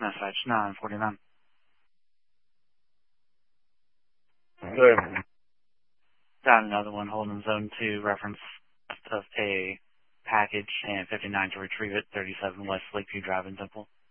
Message 949. Good. Got another one holding zone 2 reference of a package and 59 to retrieve it, 37 West Lakeview Drive in Temple.